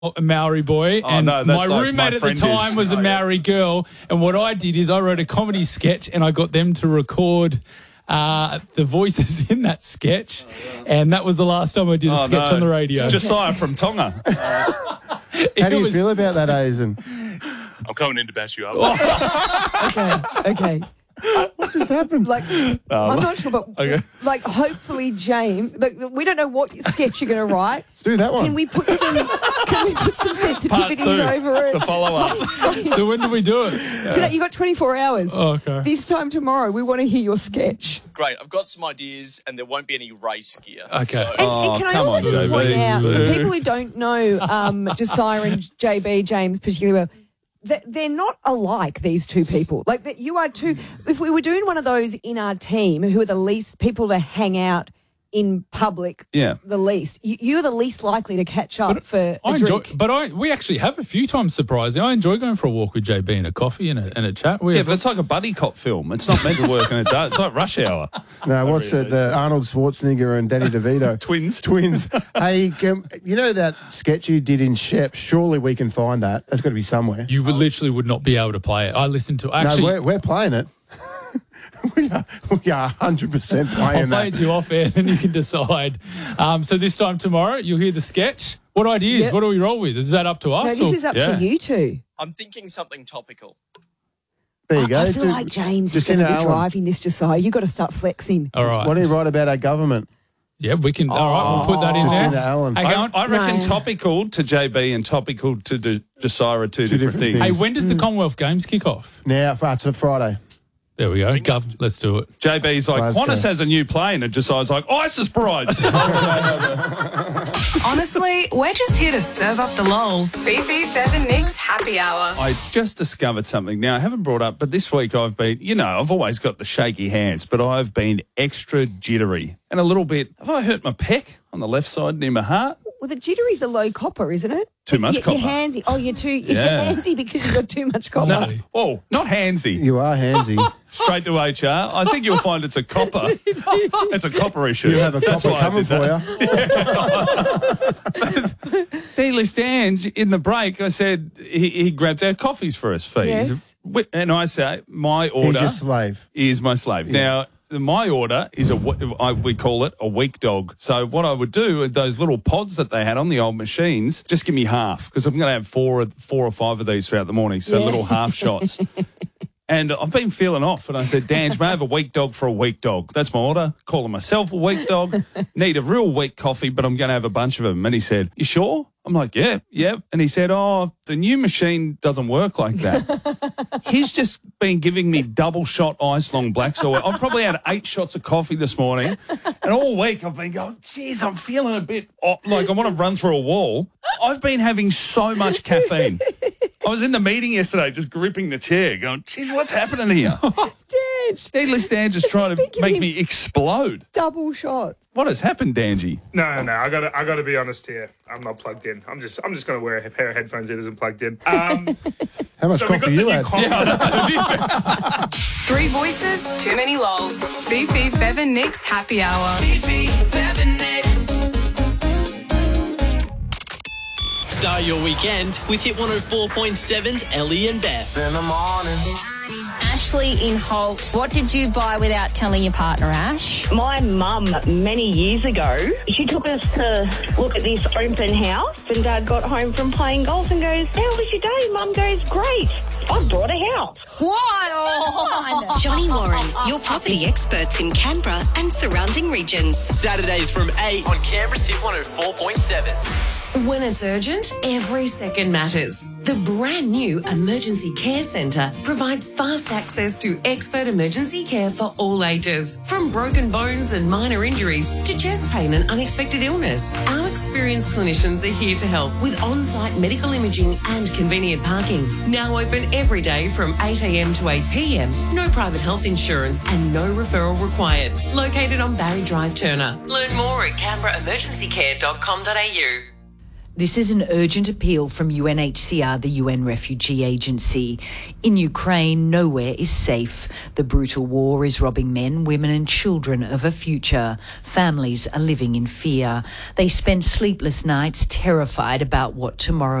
a Maori boy, and no, my that's like roommate my at the friend time is. was a Maori girl. And what I did is I wrote a comedy sketch, and I got them to record the voices in that sketch, and that was the last time I did a sketch on the radio. It's Josiah from Tonga. How do you feel about that, Aizen? I'm coming in to bash you up. Okay. What just happened? I'm not sure, but hopefully, James. We don't know what sketch you're going to write. Let's do that one. Can we put some sensitivities over it? The follow-up. So when do we do it? Today, you got 24 hours. Oh, okay. This time tomorrow, we want to hear your sketch. Great, I've got some ideas, and there won't be any race gear. Okay. So, And can I come also on, just JB. point out, for people who don't know Josiah and JB, James particularly well, they're not alike, these two people. Like, you are two. If we were doing one of those in our team, who are the least people to hang out in public, the least. You're the least likely to catch up for a drink. We actually have a few times, surprisingly. I enjoy going for a walk with JB and a coffee and a chat. But it's like a buddy cop film. It's not meant to work in a day. It's like Rush Hour. No, what's it? The Arnold Schwarzenegger and Danny DeVito. Twins. Hey, you know that sketch you did in Shep? Surely we can find that. That's got to be somewhere. You would not be able to play it. I listened to actually. No, we're playing it. we are 100% playing I'll play that. it to you off air, and you can decide. So this time tomorrow, you'll hear the sketch. What ideas? Yep. What do we roll with? Is that up to No, us? this is up to you two. I'm thinking something topical. There you go. I feel like James is going to be driving this, Josiah. You've got to start flexing. All right. What do you write about our government? Yeah, we can. All right, we'll put that in Jacinda there. Allen. Hey, I reckon No. topical to JB and topical to Josiah are two different things. Hey, when does the Commonwealth Games kick off? Now, it's a Friday. There we go. Gov, let's do it. JB's like, Let's Qantas go. has a new plane, and Josiah's like, ISIS brides. Honestly, we're just here to serve up the lols. Fifi, Bev and Nick's happy hour. I just discovered something. Now, I haven't brought up, but this week I've been, I've always got the shaky hands, but I've been extra jittery and a little bit. Have I hurt my pec on the left side near my heart? Well, the jittery's the low copper, isn't it? Too much copper. You're handsy. Oh, you're Yeah. handsy because you've got too much copper. No. Oh, not handsy. You are handsy. Straight to HR. I think you'll find it's a copper. It's a copper issue. You have a That's copper why I coming did for you. Dealist Ange, in the break, I said he grabbed our coffees for us, fees. Yes. And I say, my He's order your slave. is my slave. Now, my order is we call it a weak dog. So what I would do, those little pods that they had on the old machines, just give me half, because I'm going to have four or five of these throughout the morning. So little half shots. And I've been feeling off, and I said, Dange, may I have a weak dog for a weak dog? That's my order. Calling myself a weak dog. Need a real weak coffee, but I'm going to have a bunch of them. And he said, you sure? I'm like, yeah. And he said, oh, the new machine doesn't work like that. He's just been giving me double shot ice long black. So I've probably had 8 shots of coffee this morning. And all week I've been going, geez, I'm feeling a bit like I want to run through a wall. I've been having so much caffeine. I was in the meeting yesterday just gripping the chair going, geez, what's happening here? Dange. Needless Dan just trying to make me explode. Double shot. What has happened, Dangy? No. I gotta be honest here. I'm not plugged in. I'm just gonna wear a pair of headphones that isn't plugged in. How much So we got coffee the you new had? Three voices, too many lols. Fifi, Bev and Nick's happy hour. Start your weekend with Hit 104.7's Ellie and Beth. In the morning. Ashley in Holt. What did you buy without telling your partner, Ash? My mum, many years ago, she took us to look at this open house, and Dad got home from playing golf and goes, how was your day? Mum goes, great. I brought a house. What on? Johnny Warren, your property experts in Canberra and surrounding regions. Saturdays from 8 on Canberra's Hit 104.7. When it's urgent, every second matters. The brand new Emergency Care Centre provides fast access to expert emergency care for all ages. From broken bones and minor injuries to chest pain and unexpected illness, our experienced clinicians are here to help with on-site medical imaging and convenient parking. Now open every day from 8 a.m. to 8 p.m. No private health insurance and no referral required. Located on Barry Drive, Turner. Learn more at canberraemergencycare.com.au. This is an urgent appeal from UNHCR, the UN Refugee Agency. In Ukraine, nowhere is safe. The brutal war is robbing men, women and children of a future. Families are living in fear. They spend sleepless nights terrified about what tomorrow